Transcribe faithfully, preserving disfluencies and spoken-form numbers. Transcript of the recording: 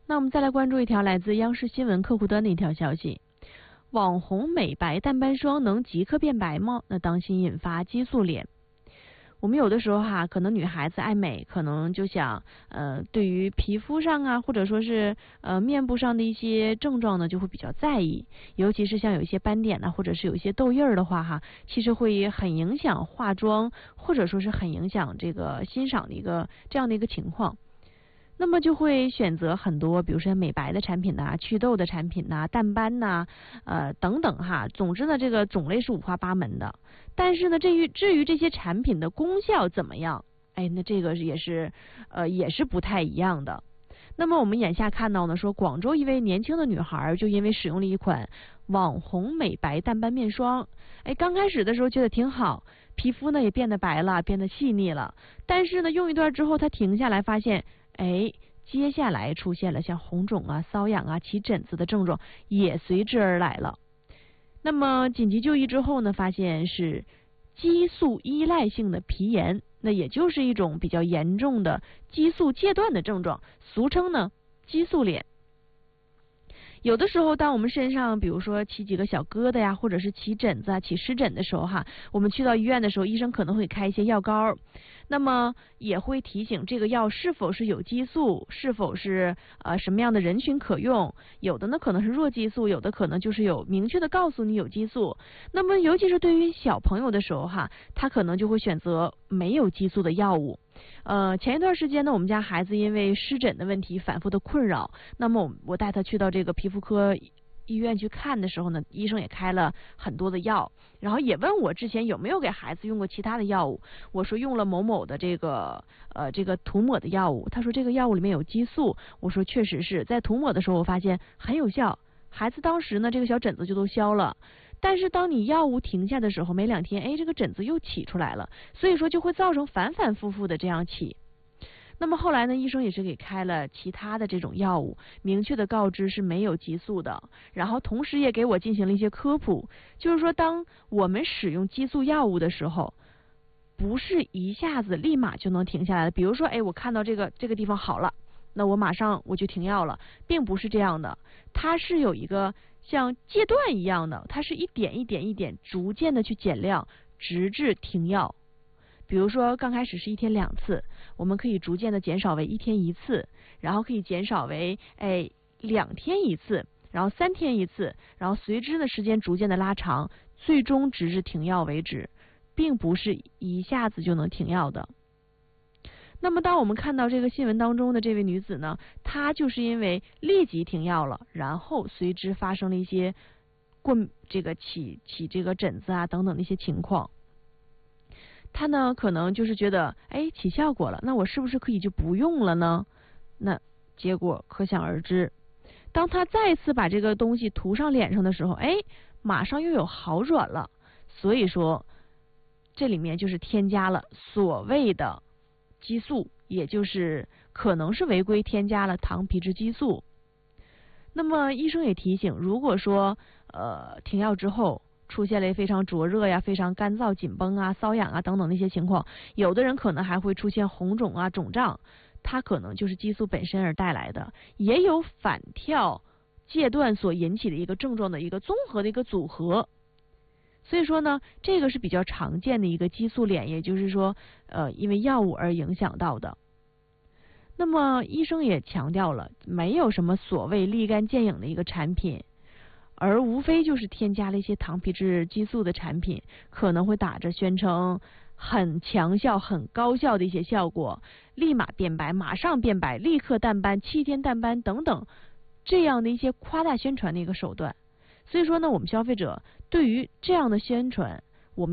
那我们再来关注一条来自央视新闻客户端的一条消息：网红美白淡斑霜能即刻变白吗？那当心引发激素脸。我们有的时候哈，可能女孩子爱美，可能就想呃，对于皮肤上啊，或者说是呃面部上的一些症状呢，就会比较在意。尤其是像有一些斑点呢、啊，或者是有一些痘印儿的话哈，其实会很影响化妆，或者说是很影响这个欣赏的一个这样的一个情况。那么就会选择很多，比如说美白的产品呐、祛痘的产品呐、淡斑呐、呃等等哈。总之呢，这个种类是五花八门的。但是呢，至于至于这些产品的功效怎么样，哎，那这个也是呃也是不太一样的。那么我们眼下看到呢，说广州一位年轻的女孩就因为使用了一款网红美白淡斑面霜，哎，刚开始的时候觉得挺好，皮肤呢也变得白了，变得细腻了。但是呢，用一段之后，她停下来发现，哎，接下来出现了像红肿啊、瘙痒啊、起疹子的症状也随之而来了。那么紧急就医之后呢，发现是激素依赖性的皮炎，那也就是一种比较严重的激素戒断的症状，俗称呢激素脸。有的时候，当我们身上比如说起几个小疙瘩呀，或者是起疹子啊、起湿疹的时候哈，我们去到医院的时候，医生可能会开一些药膏，那么也会提醒这个药是否是有激素，是否是呃什么样的人群可用。有的呢可能是弱激素，有的可能就是有明确的告诉你有激素。那么尤其是对于小朋友的时候哈，他可能就会选择没有激素的药物。呃，前一段时间呢，我们家孩子因为湿疹的问题反复的困扰，那么我我带他去到这个皮肤科医院去看的时候呢，医生也开了很多的药，然后也问我之前有没有给孩子用过其他的药物。我说用了某某的这个呃这个涂抹的药物，他说这个药物里面有激素，我说确实是在涂抹的时候我发现很有效，孩子当时呢这个小疹子就都消了。但是当你药物停下的时候，没两天，哎，这个疹子又起出来了，所以说就会造成反反复复的这样起。那么后来呢，医生也是给开了其他的这种药物，明确的告知是没有激素的，然后同时也给我进行了一些科普，就是说当我们使用激素药物的时候，不是一下子立马就能停下来的。比如说，哎，我看到这个这个地方好了，那我马上我就停药了，并不是这样的，它是有一个像戒断一样的，它是一点一点一点逐渐的去减量，直至停药。比如说刚开始是一天两次，我们可以逐渐的减少为一天一次，然后可以减少为哎两天一次，然后三天一次，然后随之的时间逐渐的拉长，最终直至停药为止，并不是一下子就能停药的。那么当我们看到这个新闻当中的这位女子呢，她就是因为立即停药了，然后随之发生了一些过这个起起这个疹子啊等等的一些情况。她呢可能就是觉得哎起效果了，那我是不是可以就不用了呢？那结果可想而知，当她再次把这个东西涂上脸上的时候，哎马上又有好转了。所以说这里面就是添加了所谓的激素，也就是可能是违规添加了糖皮质激素。那么医生也提醒，如果说呃停药之后出现了非常灼热呀、非常干燥、紧绷啊、瘙痒啊等等的一些情况，有的人可能还会出现红肿啊、肿胀，它可能就是激素本身而带来的，也有反跳戒断所引起的一个症状的一个综合的一个组合。所以说呢，这个是比较常见的一个激素脸，也就是说呃因为药物而影响到的。那么医生也强调了，没有什么所谓立竿见影的一个产品，而无非就是添加了一些糖皮质激素的产品，可能会打着宣称很强效、很高效的一些效果，立马变白、马上变白、立刻淡斑、七天淡斑等等这样的一些夸大宣传的一个手段。所以说呢，我们消费者对于这样的宣传